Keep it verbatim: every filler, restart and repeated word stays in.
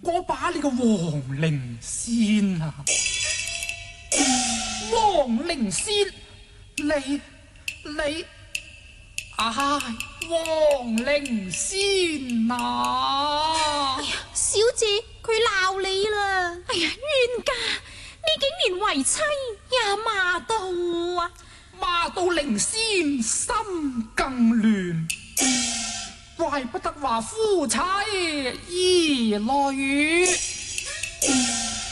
我把你個黃靈仙啊，黃靈仙，你你，唉，黃靈仙啊！ 哎呀，小姐佢鬧你啦！ 哎呀，冤家，你竟然為妻也罵到啊！ 罵到靈仙心更亂，怪不得話夫妻兒女。